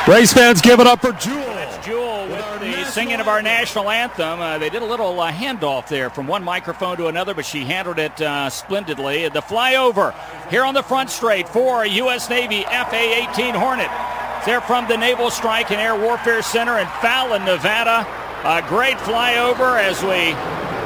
Race fans give it up for Jewel. That's Jewel with the singing of our national anthem. They did a little handoff there from one microphone to another, but she handled it splendidly. The flyover here on the front straight for U.S. Navy FA-18 Hornet. They're from the Naval Strike and Air Warfare Center in Fallon, Nevada. A great flyover as we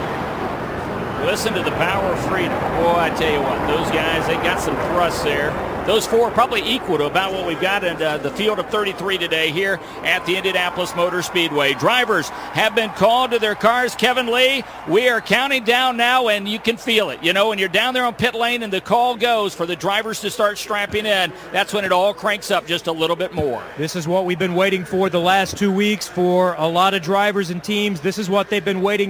listen to the power of freedom. Boy, I tell you what, those guys, they got some thrust there. Those four probably equal to about what we've got in the field of 33 today here at the Indianapolis Motor Speedway. Drivers have been called to their cars. Kevin Lee, we are counting down now, and you can feel it. You know, when you're down there on pit lane and the call goes for the drivers to start strapping in, that's when it all cranks up just a little bit more. This is what we've been waiting for the last 2 weeks for a lot of drivers and teams. This is what they've been waiting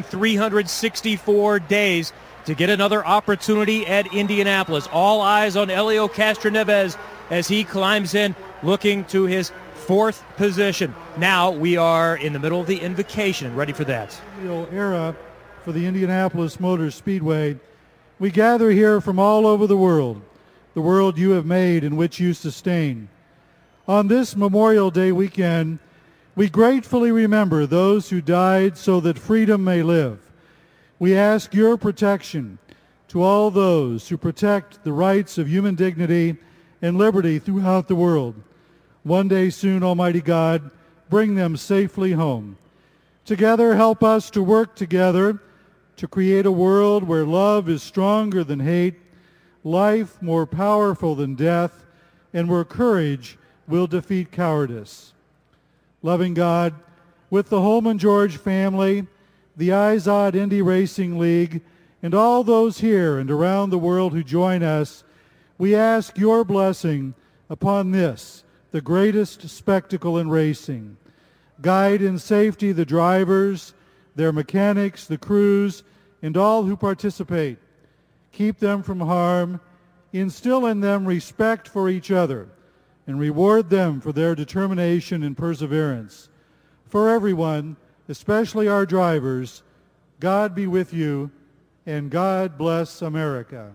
364 days to get another opportunity at Indianapolis. All eyes on Helio Castroneves as he climbs in, looking to his fourth position. Now we are in the middle of the invocation, ready for that. Era for the Indianapolis Motor Speedway. We gather here from all over the world you have made and which you sustain. On this Memorial Day weekend, we gratefully remember those who died so that freedom may live. We ask your protection to all those who protect the rights of human dignity and liberty throughout the world. One day soon, Almighty God, bring them safely home. Together, help us to work together to create a world where love is stronger than hate, life more powerful than death, and where courage will defeat cowardice. Loving God, with the Holman George family, the Izod Indy Racing League, and all those here and around the world who join us, we ask your blessing upon this, the greatest spectacle in racing. Guide in safety the drivers, their mechanics, the crews, and all who participate. Keep them from harm, instill in them respect for each other, and reward them for their determination and perseverance. For everyone, especially our drivers, God be with you, and God bless America.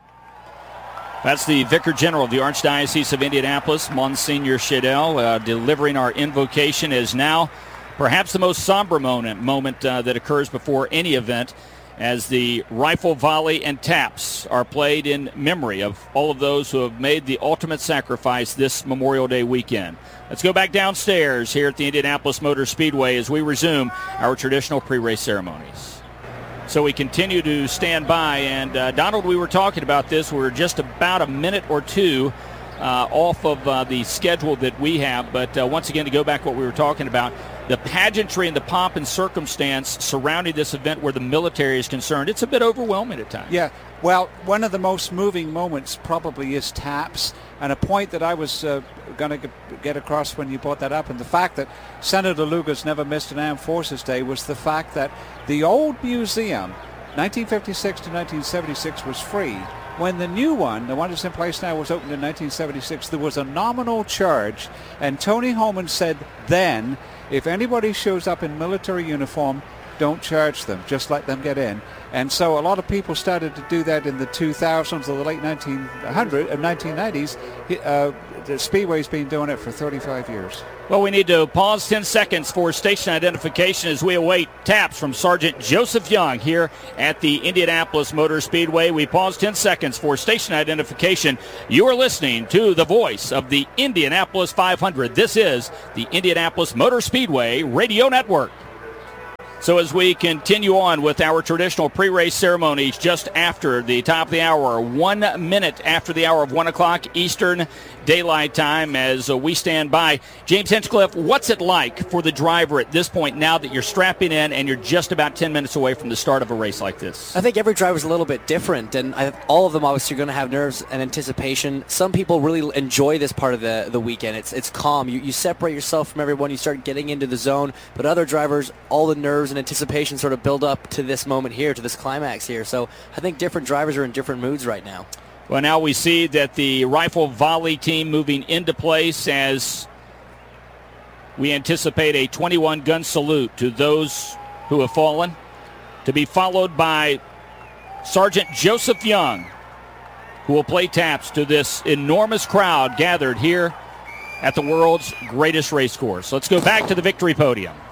That's the Vicar General of the Archdiocese of Indianapolis, Monsignor Shadell, delivering our invocation as now perhaps the most somber moment that occurs before any event, as the rifle volley and taps are played in memory of all of those who have made the ultimate sacrifice this Memorial Day weekend. Let's go back downstairs here at the Indianapolis Motor Speedway as we resume our traditional pre-race ceremonies. So we continue to stand by, and Donald, we were talking about this. We're just about a minute or two off of the schedule that we have, but once again, to go back to what we were talking about, the pageantry and the pomp and circumstance surrounding this event where the military is concerned, it's a bit overwhelming at times. Yeah, well, one of the most moving moments probably is taps, and a point that I was going to get across when you brought that up, and the fact that Senator Lugar's never missed an Armed Forces Day, was the fact that the old museum, 1956 to 1976, was free. When the new one, the one that's in place now, was opened in 1976, there was a nominal charge, and Tony Holman said then, if anybody shows up in military uniform, don't charge them, just let them get in. And so a lot of people started to do that in the 2000s or the late 1990s. The Speedway's been doing it for 35 years. Well, we need to pause 10 seconds for station identification as we await taps from Sergeant Joseph Young here at the Indianapolis Motor Speedway. We pause 10 seconds for station identification. You are listening to the voice of the Indianapolis 500. This is the Indianapolis Motor Speedway Radio Network. So as we continue on with our traditional pre-race ceremonies just after the top of the hour, 1 minute after the hour of 1 o'clock Eastern Daylight Time, as we stand by. James Hinchcliffe, what's it like for the driver at this point now that you're strapping in and you're just about 10 minutes away from the start of a race like this? I think every driver's a little bit different, and all of them obviously are going to have nerves and anticipation. Some people really enjoy this part of the weekend. It's calm. You separate yourself from everyone. You start getting into the zone. But other drivers, all the nerves and anticipation sort of build up to this moment here, to this climax here. So I think different drivers are in different moods right now. Well, now we see that the rifle volley team moving into place as we anticipate a 21-gun salute to those who have fallen, to be followed by Sergeant Joseph Young, who will play taps to this enormous crowd gathered here at the world's greatest race course. Let's go back to the victory podium.